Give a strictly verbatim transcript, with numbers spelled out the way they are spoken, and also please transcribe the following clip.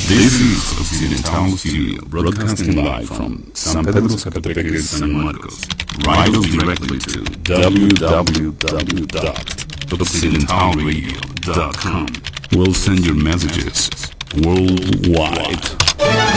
This is Occidental Studio, broadcasting live from San Pedro Zacatepec, San Marcos. Write directly to w w w dot occidental radio dot com. We'll send your messages worldwide.